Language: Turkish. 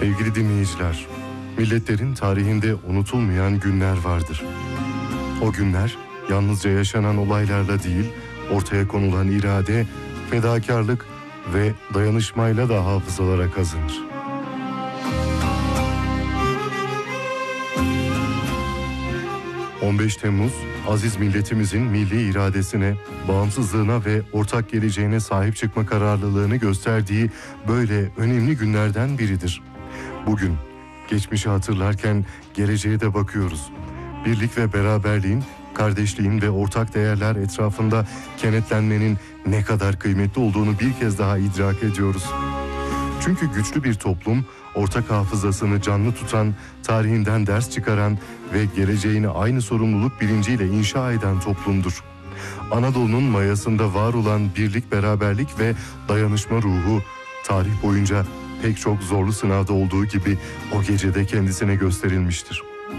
Sevgili dinleyiciler, milletlerin tarihinde unutulmayan günler vardır. O günler yalnızca yaşanan olaylarla değil, ortaya konulan irade, fedakarlık ve dayanışmayla da hafızalara kazınır. ...15 Temmuz, aziz milletimizin milli iradesine, bağımsızlığına ve ortak geleceğine sahip çıkma kararlılığını gösterdiği böyle önemli günlerden biridir. Bugün, geçmişi hatırlarken geleceğe de bakıyoruz. Birlik ve beraberliğin, kardeşliğin ve ortak değerler etrafında kenetlenmenin ne kadar kıymetli olduğunu bir kez daha idrak ediyoruz. Çünkü güçlü bir toplum, ortak hafızasını canlı tutan, tarihinden ders çıkaran ve geleceğini aynı sorumluluk bilinciyle inşa eden toplumdur. Anadolu'nun mayasında var olan birlik, beraberlik ve dayanışma ruhu, tarih boyunca pek çok zorlu sınavda olduğu gibi o gecede kendisine gösterilmiştir.